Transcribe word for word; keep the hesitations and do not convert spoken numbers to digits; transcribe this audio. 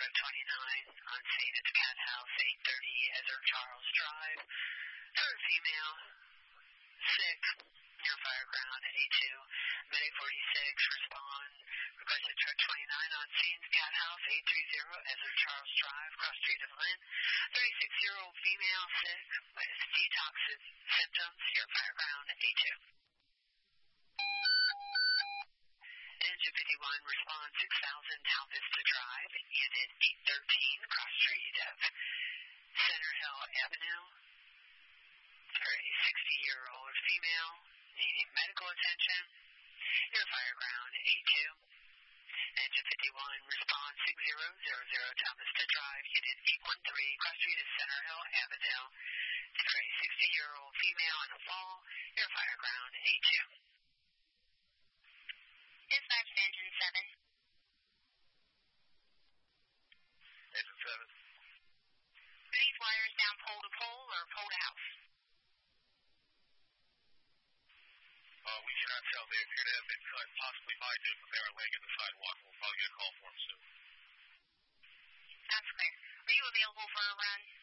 truck twenty-nine on scene at the Cat House, eight thirty Ezra Charles Drive. Third female, sick, near Fireground at A two. Medic forty-six, respond. Requested truck twenty-nine on scene, Cat House, eight three zero Ezra Charles Drive, cross street of Lynn. thirty-six-year-old female, sick, with detox symptoms, near Fireground at A two. Engine fifty-one, respond six thousand Town Vista Drive, unit eight thirteen, cross street of Center Hill Avenue. For a sixty-year-old female needing medical attention, near Fireground A two. Engine fifty-one, respond six zero zero zero Town Vista Drive, unit eight one three, cross street of Center Hill Avenue. For a sixty-year-old female in a fall, near Fireground A two. Dispatch Engine seven. Engine seven. Are these wires down pole to pole or pole to house? Uh, we cannot tell. They appear to have been cut, possibly by Duke, but they are laying in the sidewalk. We'll probably get a call for them soon. That's clear. Are you available for a run?